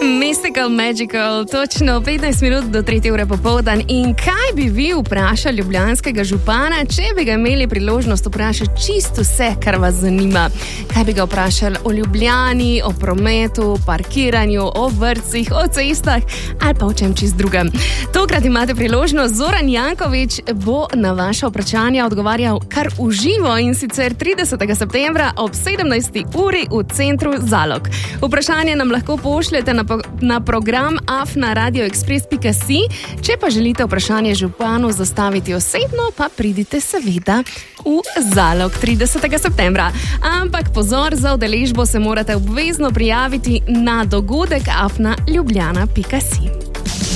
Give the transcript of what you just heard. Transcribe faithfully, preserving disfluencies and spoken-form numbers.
Mystical, magical, točno petnajst minut do tretje ure popoldan. In kaj bi vi vprašali ljubljanskega župana, če bi ga imeli priložnost vprašati čisto vse, kar vas zanima? Kaj bi ga vprašali o Ljubljani, o prometu, parkiranju, o vrtcih, o cestah ali pa o čem čist drugem? Tokrat imate priložnost. Zoran Janković bo na vaša vprašanja odgovarjal kar v živo, in sicer tridesetega septembra ob sedemnajsti uri v centru Zalog. Vprašanje nam lahko pošljete na na program afna radio ekspres pika si. Če pa želite vprašanje županu zastaviti osebno, pa pridite seveda v Zalog tridesetega septembra. Ampak pozor, za udeležbo se morate obvezno prijaviti na dogodek afna ljubljana pika si.